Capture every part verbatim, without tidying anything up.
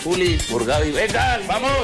Juli, por Gaby. ¡Vengan, vamos!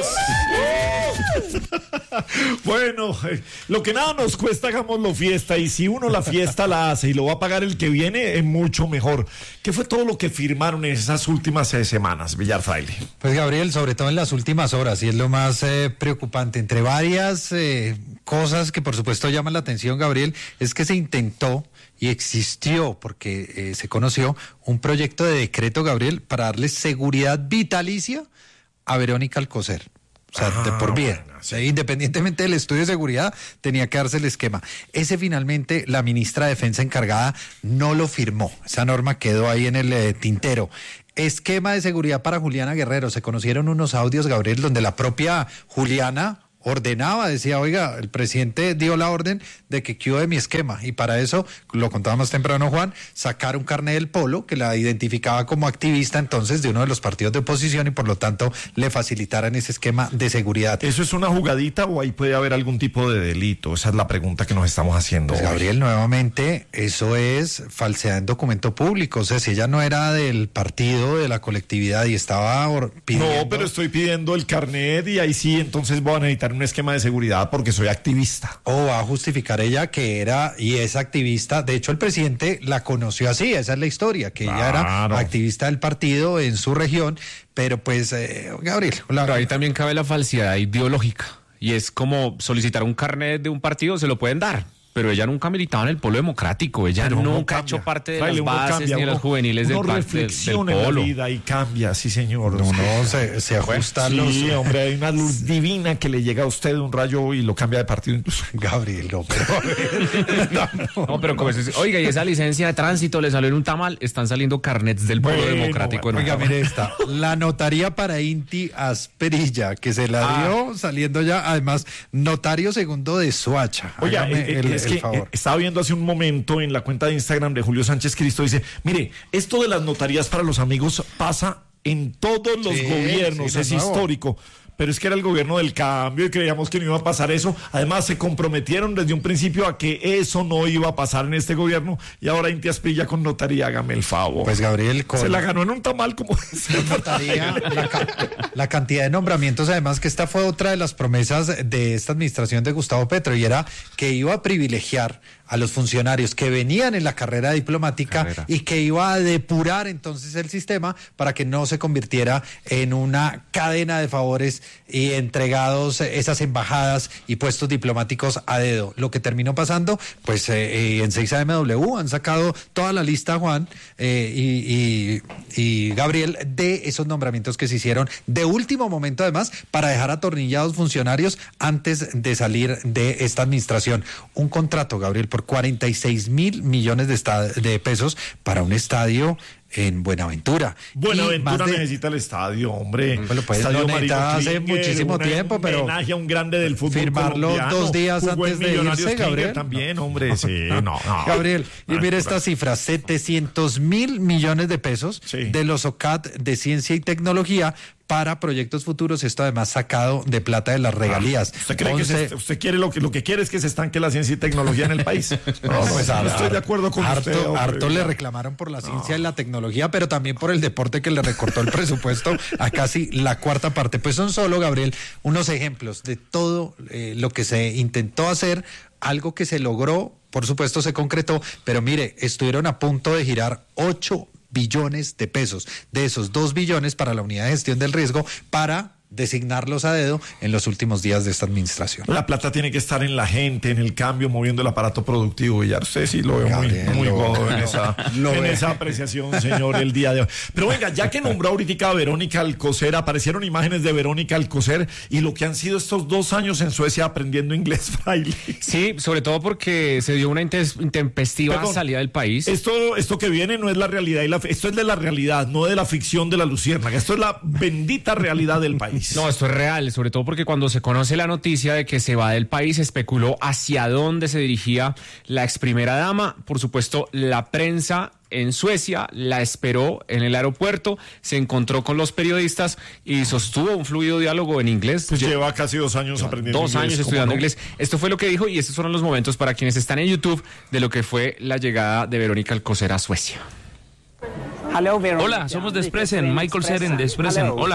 Bueno, eh, lo que nada nos cuesta, hagámoslo fiesta, y si uno la fiesta la hace y lo va a pagar el que viene, es mucho mejor. ¿Qué fue todo lo que firmaron en esas últimas eh, semanas, Villar Fraile? Pues Gabriel, sobre todo en las últimas horas, y es lo más eh, preocupante, entre varias eh, cosas que por supuesto llaman la atención, Gabriel, es que se intentó y existió, porque eh, se conoció, un proyecto de decreto, Gabriel, para darle seguridad vitalicia a Verónica Alcocer. O sea, ah, de por vida. Bueno, sí. Independientemente del estudio de seguridad, tenía que darse el esquema. Ese finalmente la ministra de Defensa encargada no lo firmó. Esa norma quedó ahí en el eh, tintero. Esquema de seguridad para Juliana Guerrero. Se conocieron unos audios, Gabriel, donde la propia Juliana ordenaba, decía, oiga, el presidente dio la orden de que quedó de mi esquema, y para eso, lo contaba más temprano Juan, sacar un carnet del Polo que la identificaba como activista entonces de uno de los partidos de oposición y por lo tanto le facilitaran ese esquema de seguridad. ¿Eso es una jugadita o ahí puede haber algún tipo de delito? Esa es la pregunta que nos estamos haciendo. Pues Gabriel, nuevamente, eso es falsedad en documento público. O sea, si ella no era del partido, de la colectividad y estaba pidiendo... No, pero estoy pidiendo el carnet y ahí sí, entonces voy a necesitar un esquema de seguridad porque soy activista. O va a justificar ella que era y es activista. De hecho, el presidente la conoció así, esa es la historia, que claro, ella era activista del partido en su región, pero pues, eh, Gabriel... La... Pero ahí también cabe la falsedad ideológica, y es como solicitar un carnet de un partido, se lo pueden dar. Pero ella nunca militaba en el Polo Democrático, ella pero nunca ha hecho parte de Fraile, las bases cambia, ni de los juveniles del, reflexión del, del Polo. En la vida y cambia, sí señor. No, no, se, se ajusta bueno, los... Sí, hombre, hay una luz divina que le llega a usted de un rayo y lo cambia de partido incluso. Gabriel, no, pero... no, no, pero como es, oiga, y esa licencia de tránsito le salió en un tamal, están saliendo carnets del Polo bueno, Democrático. Bueno, oiga, mire esta, la notaría para Inti Asperilla, que se la ah. dio saliendo ya, además, notario segundo de Soacha. Oiga, eh, el, es que eh, estaba viendo hace un momento en la cuenta de Instagram de Julio Sánchez Cristo, dice, mire, esto de las notarías para los amigos pasa en todos los sí, gobiernos, sí, es nuevo. Histórico. Pero es que era el gobierno del cambio y creíamos que no iba a pasar eso. Además, se comprometieron desde un principio a que eso no iba a pasar en este gobierno. Y ahora Inti Asprilla con notaría, hágame el favor. Pues Gabriel... Con... Se la ganó en un tamal como... notaría, la, la cantidad de nombramientos, además que esta fue otra de las promesas de esta administración de Gustavo Petro, y era que iba a privilegiar a los funcionarios que venían en la carrera diplomática carrera. y que iba a depurar entonces el sistema para que no se convirtiera en una cadena de favores y entregados esas embajadas y puestos diplomáticos a dedo. Lo que terminó pasando, pues eh, en seis A M W han sacado toda la lista, Juan eh, y, y, y Gabriel, de esos nombramientos que se hicieron de último momento, además, para dejar atornillados funcionarios antes de salir de esta administración. Un contrato, Gabriel, por cuarenta y seis mil millones de, esta- de pesos para un estadio en Buenaventura. Buenaventura de... necesita el estadio, hombre. Bueno, pues estadio lo necesita hace muchísimo tiempo, pero homenaje a un grande del fútbol firmarlo colombiano. dos días antes de irse, Gabriel. También, hombre, sí, no, no. Gabriel, y mire esta cifra, setecientos mil millones de pesos sí. de los O C A T de Ciencia y Tecnología para proyectos futuros, esto además sacado de plata de las regalías. ¿Usted cree once... que se, usted quiere lo que lo que quiere es que se estanque la ciencia y tecnología en el país? No, pues no estoy de acuerdo con harto, usted. Hombre. Harto le reclamaron por la ciencia no. y la tecnología, pero también por el deporte, que le recortó el presupuesto a casi la cuarta parte. Pues son solo, Gabriel, unos ejemplos de todo eh, lo que se intentó hacer, algo que se logró, por supuesto se concretó, pero mire, estuvieron a punto de girar ocho billones de pesos, de esos dos billones para la unidad de gestión del riesgo, para designarlos a dedo en los últimos días de esta administración. La plata tiene que estar en la gente, en el cambio, moviendo el aparato productivo. Y ya sé si lo veo Gabriel, muy, muy godo en, esa, en esa apreciación, señor, el día de hoy. Pero venga, ya que nombró ahorita a Verónica Alcocer, aparecieron imágenes de Verónica Alcocer y lo que han sido estos dos años en Suecia aprendiendo inglés, Fraile. Sí, sobre todo porque se dio una intempestiva Perdón, salida del país. Esto, esto que viene no es la realidad, y la, esto es de la realidad, no de la ficción de la luciérnaga. Esto es la bendita realidad del país. No, esto es real, sobre todo porque cuando se conoce la noticia de que se va del país, se especuló hacia dónde se dirigía la ex primera dama. Por supuesto, la prensa en Suecia la esperó en el aeropuerto, se encontró con los periodistas y sostuvo un fluido diálogo en inglés. Pues lleva casi dos años aprendiendo dos inglés. Dos años estudiando no? inglés. Esto fue lo que dijo y estos fueron los momentos para quienes están en YouTube de lo que fue la llegada de Verónica Alcocer a Suecia. Hola, somos de Expressen, Michael Seren de Expressen. Hola.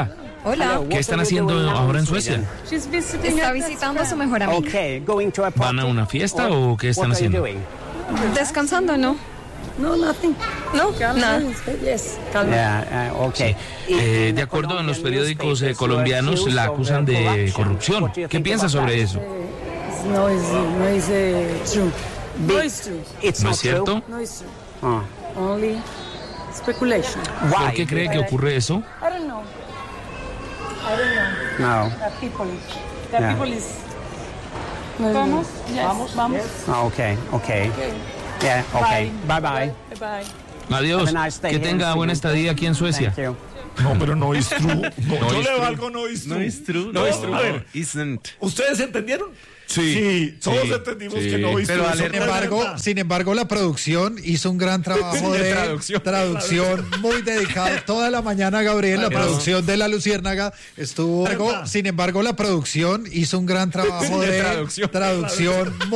Hola. ¿Qué están haciendo ahora en Suecia? Está visitando a su mejor amiga. ¿Van a una fiesta o qué están haciendo? Descansando, ¿no? No, nothing. No, nada. Yes. Yeah, uh, okay. Eh, de acuerdo en los periódicos eh, colombianos, la acusan de corrupción. ¿Qué piensa sobre eso? No es, no es uh, true. No es true. ¿No es cierto? No es true. Only speculation. ¿Por qué cree que ocurre eso? I don't know. I don't know. No. The people. The Yeah. people is. Vamos. Yes. Vamos. Vamos. Ah, okay, okay. Yeah, okay. Bye bye. Bye. Adiós. Have a nice day Que here tenga in buena Sweden. estadía aquí en Suecia. Thank you. No, pero no es true. No, No yo is le true. valgo no es true. No is true. No, No es is true. true. A ver, Isn't. ¿ustedes entendieron? Sí, todos sí, entendimos sí. que no es Pero true. sin Eso no es embargo, verdad. sin embargo, la producción hizo un gran trabajo De de traducción. traducción, muy dedicado toda la mañana, Gabriel. La Claro. producción de La Luciérnaga estuvo. ¿Verdad? Sin embargo, la producción hizo un gran trabajo De de traducción. traducción